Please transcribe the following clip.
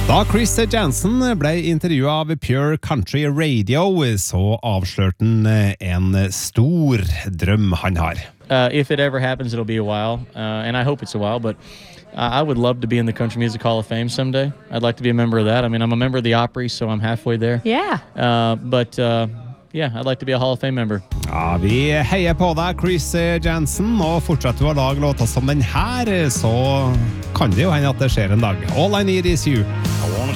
Da Chris Jansen ble intervjuet av Pure Country Radio, så avslørte han en stor drøm han har. If it ever happens, it'll be a while, and I hope it's a while, but I would love to be in the Country Music Hall of Fame someday. I'd like to be a member of that. I mean, I'm a member of the Opry, so I'm halfway there. Yeah. Yeah, I'd like to be a Hall of Fame member. Ja, vi heier på deg, Chris Jansen, og fortsetter du å lage låter som den her, så kan det jo hende at det skjer en dag. All I Need Is You. I wanna